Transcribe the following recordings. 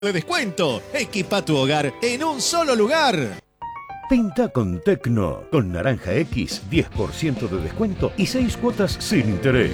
de descuento. Equipa tu hogar en un solo lugar. Pinta con Tecno. Con Naranja X, 10% de descuento y 6 cuotas sin interés.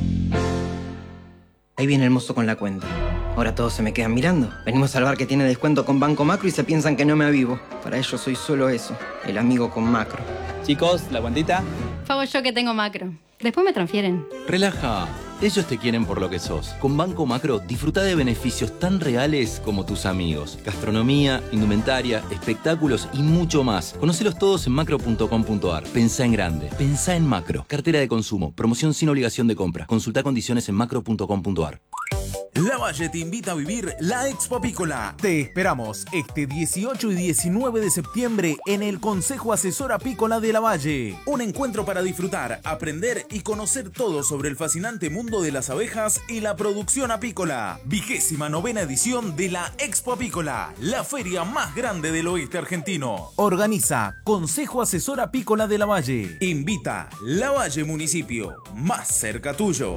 Ahí viene el mozo con la cuenta. Ahora todos se me quedan mirando. Venimos al bar que tiene descuento con Banco Macro y se piensan que no me avivo. Para ellos soy solo eso, el amigo con Macro. Chicos, ¿la cuentita? Pago yo que tengo Macro. Después me transfieren. Relaja. Ellos te quieren por lo que sos. Con Banco Macro, disfruta de beneficios tan reales como tus amigos. Gastronomía, indumentaria, espectáculos y mucho más. Conocelos todos en macro.com.ar. Pensá en grande. Pensá en Macro. Cartera de consumo. Promoción sin obligación de compra. Consulta condiciones en macro.com.ar. Lavalle te invita a vivir la Expo Apícola. Te esperamos este 18 y 19 de septiembre en el Consejo Asesor Apícola de Lavalle. Un encuentro para disfrutar, aprender y conocer todo sobre el fascinante mundo de las abejas y la producción apícola. 29ª edición de la Expo Apícola, la feria más grande del oeste argentino. Organiza Consejo Asesor Apícola de Lavalle. Invita Lavalle Municipio, más cerca tuyo.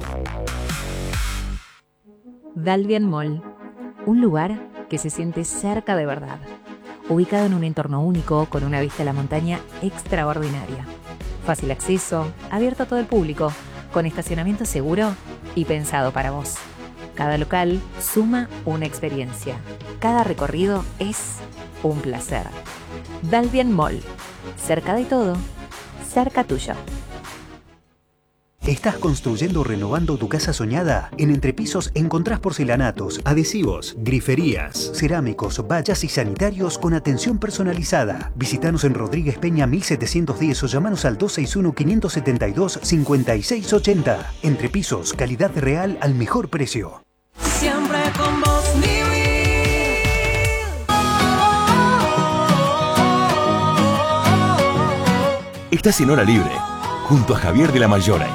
Dalvian Mall, un lugar que se siente cerca de verdad, ubicado en un entorno único con una vista a la montaña extraordinaria. Fácil acceso, abierto a todo el público, con estacionamiento seguro y pensado para vos. Cada local suma una experiencia. Cada recorrido es un placer. Dalvian Mall, cerca de todo, cerca tuyo. ¿Estás construyendo o renovando tu casa soñada? En Entrepisos encontrás porcelanatos, adhesivos, griferías, cerámicos, vallas y sanitarios con atención personalizada. Visítanos en Rodríguez Peña 1710 o llamanos al 261-572-5680. Entrepisos, calidad real al mejor precio. Siempre con vos, Estás en Hora Libre, junto a Javier de la Mayora.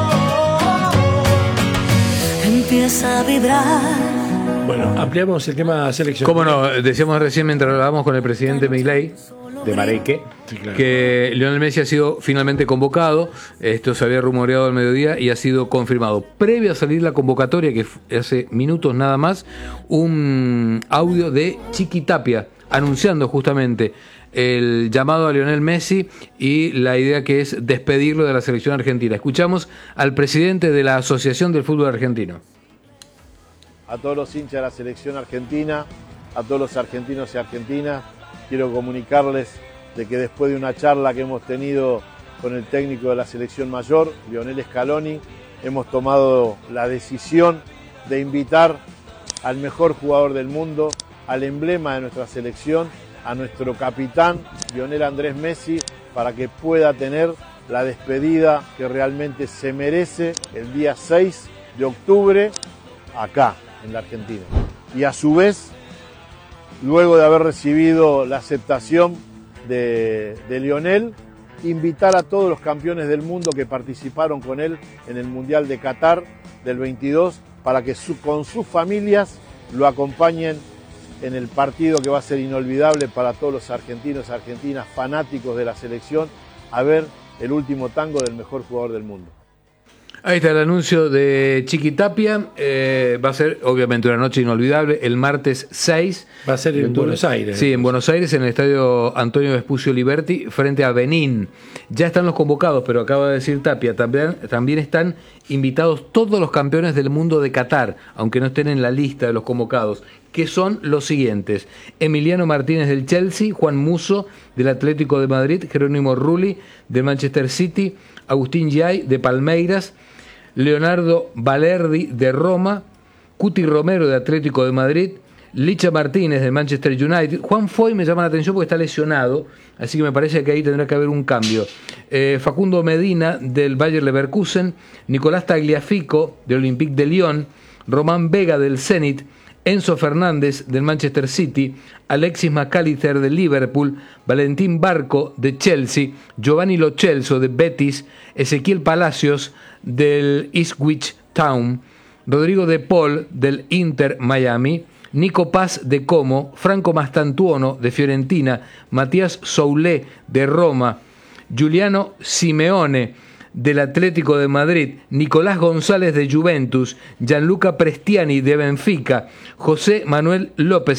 Empieza a vibrar. Bueno, ampliamos el tema selección. Cómo no, decíamos recién mientras hablábamos con el presidente Milei de Mareque, sí, claro, que Lionel Messi ha sido finalmente convocado. Esto se había rumoreado al mediodía y ha sido confirmado. Previo a salir la convocatoria, que hace minutos nada más, un audio de Chiqui Tapia anunciando justamente el llamado a Lionel Messi y la idea que es despedirlo de la selección argentina. Escuchamos al presidente de la Asociación del Fútbol Argentino. A todos los hinchas de la selección argentina, a todos los argentinos y argentinas, quiero comunicarles de que después de una charla que hemos tenido con el técnico de la selección mayor, Lionel Scaloni, hemos tomado la decisión de invitar al mejor jugador del mundo, al emblema de nuestra selección, a nuestro capitán, Lionel Andrés Messi, para que pueda tener la despedida que realmente se merece el día 6 de octubre acá, en la Argentina. Y a su vez, luego de haber recibido la aceptación de Lionel, invitar a todos los campeones del mundo que participaron con él en el Mundial de Qatar del 22 para que con sus familias lo acompañen en el partido que va a ser inolvidable para todos los argentinos y argentinas fanáticos de la selección, a ver el último tango del mejor jugador del mundo. Ahí está el anuncio de Chiqui Tapia. Va a ser obviamente una noche inolvidable el martes 6. Va a ser en Buenos Aires. Sí, en Buenos Aires, en el estadio Antonio Vespucio Liberti, frente a Benín. Ya están los convocados, pero acaba de decir Tapia, también están invitados todos los campeones del mundo de Qatar, aunque no estén en la lista de los convocados, que son los siguientes: Emiliano Martínez del Chelsea, Juan Musso del Atlético de Madrid, Jerónimo Rulli del Manchester City, Agustín Giai de Palmeiras, Leonardo Balerdi de Roma, Cuti Romero de Atlético de Madrid, Licha Martínez de Manchester United. Juan Foy me llama la atención porque está lesionado, así que me parece que ahí tendrá que haber un cambio. Facundo Medina del Bayer Leverkusen, Nicolás Tagliafico del Olympique de Lyon, Román Vega del Zenit, Enzo Fernández del Manchester City, Alexis McAllister del Liverpool, Valentín Barco de Chelsea, Giovanni Lo Celso de Betis, Ezequiel Palacios del Ipswich Town, Rodrigo De Paul del Inter Miami, Nico Paz de Como, Franco Mastantuono de Fiorentina, Matías Soulé de Roma, Giuliano Simeone del Atlético de Madrid, Nicolás González de Juventus, Gianluca Prestiani de Benfica, José Manuel López